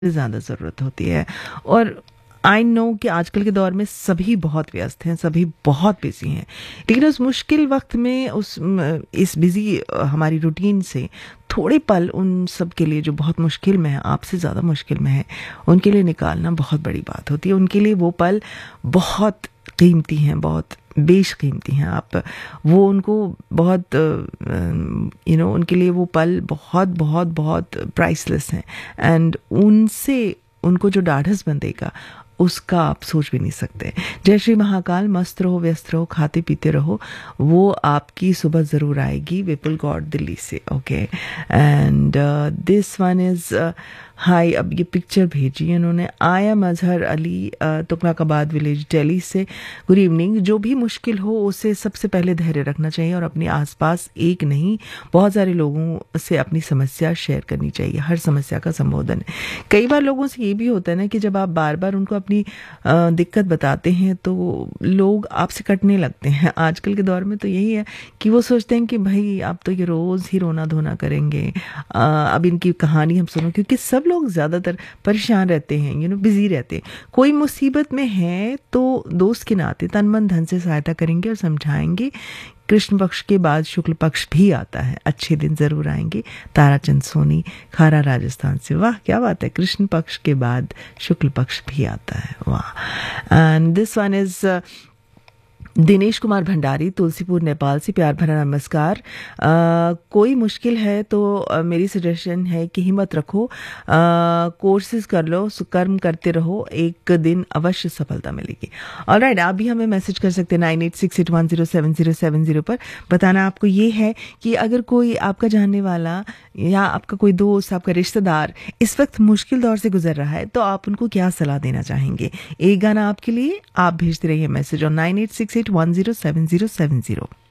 ज़्यादा ज़रूरत होती है। और आई नो कि आजकल के दौर में सभी बहुत व्यस्त हैं, सभी बहुत बिजी हैं, लेकिन उस मुश्किल वक्त में इस बिजी हमारी रूटीन से थोड़े पल उन सब के लिए जो बहुत मुश्किल में है, आपसे ज़्यादा मुश्किल में है, उनके लिए निकालना बहुत बड़ी बात होती है। उनके लिए वो पल बहुत कीमती हैं, बहुत बेशकीमती हैं। आप वो उनको बहुत उनके लिए वो पल बहुत बहुत बहुत प्राइसलेस हैं। एंड उनसे उनको जो ढाढ़स बंधेगा उसका आप सोच भी नहीं सकते। जय श्री महाकाल, मस्त रहो, व्यस्त रहो, खाते पीते रहो, वो आपकी सुबह ज़रूर आएगी। विपुल गॉड दिल्ली से, okay. And this one is हाय, अब ये पिक्चर भेजी है उन्होंने। आया मजहर अली, तुगलकाबाद विलेज, दिल्ली से। Good evening. जो भी मुश्किल हो उसे सबसे पहले धैर्य रखना चाहिए और अपने आसपास एक नहीं बहुत सारे लोगों से अपनी समस्या शेयर करनी चाहिए। हर समस्या का संबोधन है। कई बार लोगों से ये भी होता है ना कि जब आप बार बार उनको अपनी दिक्कत बताते हैं तो लोग आपसे कटने लगते हैं। आजकल के दौर में तो यही है कि वो सोचते हैं कि भाई आप तो ये रोज़ ही रोना धोना करेंगे, अब इनकी कहानी हम सुनो, क्योंकि सब लोग ज़्यादातर परेशान रहते हैं, बिजी रहते हैं। कोई मुसीबत में है तो दोस्त के नाते तन मन धन से सहायता करेंगे और समझाएंगे। कृष्ण पक्ष के बाद शुक्ल पक्ष भी आता है, अच्छे दिन जरूर आएंगे। ताराचंद सोनी, खारा, राजस्थान से। वाह, क्या बात है, कृष्ण पक्ष के बाद शुक्ल पक्ष भी आता है, वाह। And this one is Dinesh Kumar Bhandari, Tulsipur, Nepal से। प्यार भरा नमस्कार। कोई मुश्किल है तो मेरी सजेशन है कि हिम्मत रखो, कोर्सेज कर लो, कर्म करते रहो, एक दिन अवश्य सफलता मिलेगी। ऑलराइट, आप भी हमें मैसेज कर सकते हैं 9868107070 पर। बताना आपको ये है कि अगर कोई आपका जानने वाला या आपका कोई दोस्त, आपका रिश्तेदार इस वक्त मुश्किल दौर से गुजर रहा है तो आप उनको क्या सलाह देना चाहेंगे। एक गाना आपके लिए, आप भेजते रहिए मैसेज और 9868107070।